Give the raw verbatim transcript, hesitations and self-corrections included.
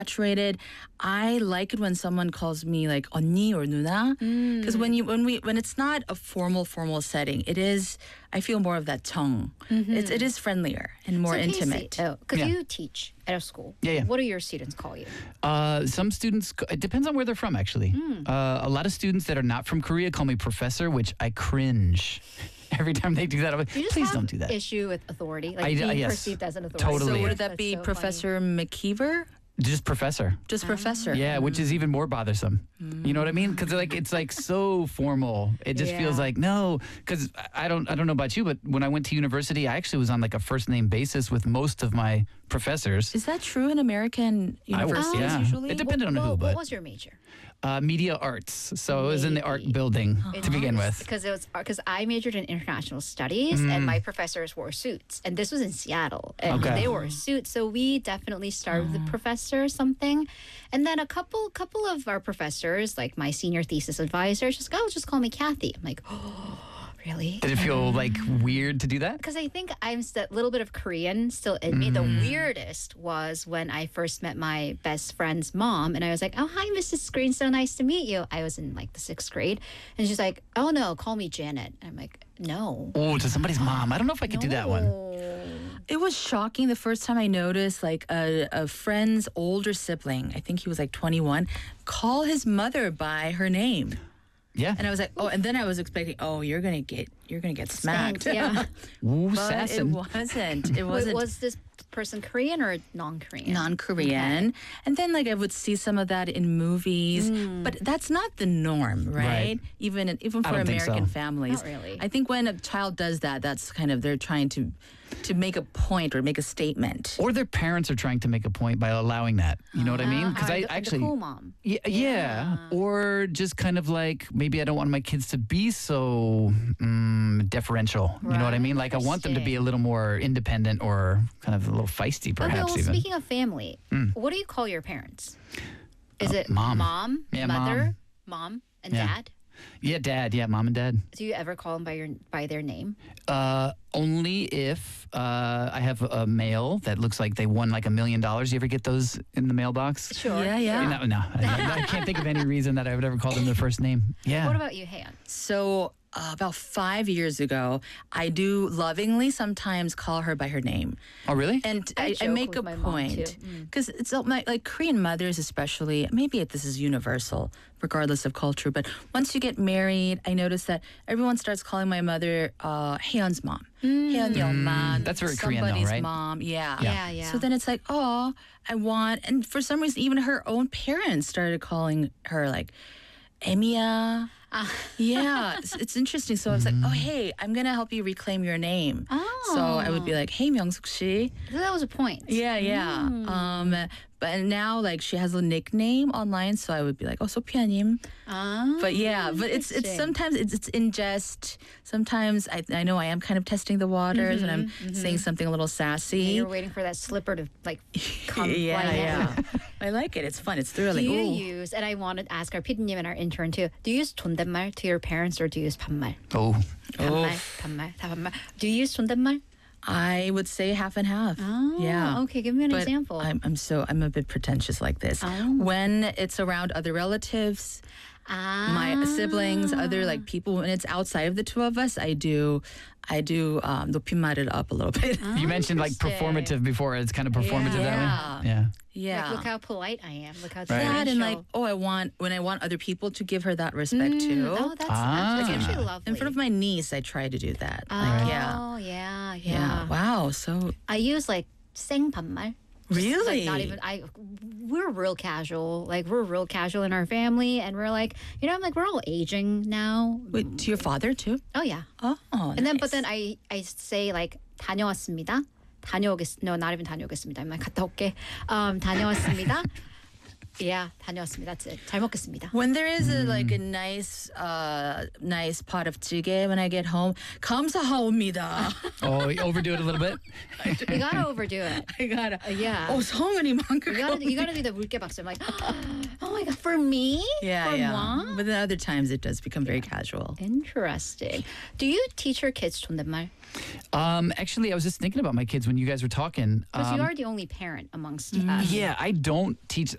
saturated. I like it when someone calls me like 언니 or 누나, because when you when we when it's not a formal formal setting, it is. I feel more of that tongue. Mm-hmm. It's it is friendlier and more so intimate. Casey, oh, because Yeah. you teach at a school. Yeah, yeah. What do your students call you? Uh, some students, it depends on where they're from, actually. Uh, a lot of students that are not from Korea call me professor, which I cringe every time they do that. I'm like, You just please have don't do that. issue with authority, like I- being yes, perceived as an authority. totally. So would That's that be so funny. Professor McKeever? Just professor. Just professor. Yeah, which is even more bothersome. You know what I mean? Because like it's like so formal. It just feels Yeah. like no. Because I don't I don't know about you, but when I went to university, I actually was on like a first name basis with most of my professors. Is that true in American I was- universities yeah. usually? It depended on well, who, what but was your major? uh, media arts. So it was in the art Maybe. building to begin with. Because it was because I majored in international studies and my professors wore suits, and this was in Seattle, and Okay. they wore suits. So we definitely started with the professor or something, and then a couple couple of our professors, like my senior thesis advisor, just go, oh, just call me Kathy. I'm like, oh, really? Did it feel like weird to do that? Because I think I'm a little bit of Korean still in me. The weirdest was when I first met my best friend's mom, and I was like, "Oh, hi, Missus Green, so nice to meet you." I was in like the sixth grade, and she's like, "Oh no, call me Janet." And I'm like, "No." Oh, to somebody's mom. I don't know if I could do that one. It was shocking the first time I noticed like a, a friend's older sibling, I think he was like twenty-one, call his mother by her name. Yeah. And I was like, oh, and then I was expecting, oh, you're gonna get you're gonna get smacked. Yeah. Ooh, But it assassin. wasn't. It Wait, wasn't was this person Korean or non-Korean? non-Korean. And then like I would see some of that in movies, but that's not the norm, right? Right. Even in, even I for don't think American so. families. Not really. I think when a child does that, that's kind of they're trying to to make a point or make a statement. Or their parents are trying to make a point by allowing that. You know what I mean? Because Ah, I the- the actually. cool mom. Yeah, yeah, or just kind of like maybe I don't want my kids to be so mm, deferential. You know what I mean? Like I want them to be a little more independent or kind of a little feisty, Okay, perhaps well, even. speaking of family, what do you call your parents? Is it mom. mom, Yeah, mother, mom, and Yeah. dad? Yeah, dad. Yeah, mom and dad. Do you ever call them by your by their name? Uh, only if uh, I have a mail that looks like they won like a million dollars. You ever get those in the mailbox? Sure. Yeah, yeah. No, no. I, I can't think of any reason that I would ever call them their first name. Yeah. What about you, Hayan? So uh, about five years ago, I do lovingly sometimes call her by her name. oh, really? And I I, I joke make with a my mom, point too. Mm. because it's all my, like Korean mothers, especially. Maybe this is universal, regardless of culture. But once you get married, I notice that everyone starts calling my mother uh, Haeyeon's mom. Haeyeon Yeonman. That's very Korean though, somebody's right? mom. Yeah. Yeah, yeah. So then it's like, oh, I want, and for some reason, even her own parents started calling her like. Emiya. Ah. Yeah, it's, it's interesting. So I was like, oh, hey, I'm going to help you reclaim your name. So I would be like, hey, Myeong-suk shi. So that was a point. Yeah, yeah. Um, but now, like, she has a nickname online, so I would be like, oh, Sophia님. Ah, But yeah, but it's it's interesting. sometimes it's, it's in jest. Sometimes I I know I am kind of testing the waters and I'm saying something a little sassy. You're waiting for that slipper to like come yeah, flying yeah. out. I like it. It's fun. It's Do thrilling. you Ooh. use, and I wanted to ask our 피디님 and our intern too, do you use 존댓말 to your parents or do you use 반말? oh. 반말, 반말, 다 반말. Do you use 존댓말? I would say half and half. Oh, yeah. okay. Give me an But example. I'm, I'm so I'm a bit pretentious like this. Oh. When it's around other relatives, ah. my siblings, other like people, when it's outside of the two of us, I do, I do um, 높임말을 up a little bit. You mentioned like interesting. performative before. It's kind of performative Yeah. that way. Yeah. yeah. Like, look how polite I am. Look how Right. that and like, deferential. oh, I want when I want other people to give her that respect too. Oh, that's, Ah. that's actually lovely. In front of my niece, I try to do that. Oh, Like, yeah, yeah, yeah. yeah. Wow. So I use like 생반말. Just, really, Like not even I we're real casual. Like we're real casual in our family and we're like, you know, I'm like we're all aging now. Wait, to your father too? Oh yeah. Oh, And then but nice. then I I say like 다녀왔습니다. 다녀오겠 no not even 다녀오겠습니다. I'm like 갔다 올게. Um 다녀왔습니다. Yeah, 다녀왔습니다. That's it. 잘 먹겠습니다. When there is a, like a nice, uh, nice pot of jjigae when I get home, 감사합니다. Oh, you overdo it a little bit. You gotta overdo it. I gotta. Yeah. Oh, 성은이만큼. You gotta you gotta do the 물개 박수. I'm like, oh my god, for me? Yeah, for yeah. moi? But then other times it does become very casual. Interesting. Do you teach your kids 존댓말? Um, actually, I was just thinking about my kids when you guys were talking. Because Um, you are the only parent amongst us. Yeah, I don't teach.